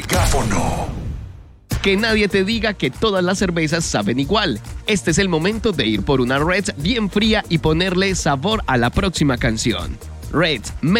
Megáfono. Que nadie te diga que todas las cervezas saben igual. Este es el momento de ir por una Reds bien fría y ponerle sabor a la próxima canción. Reds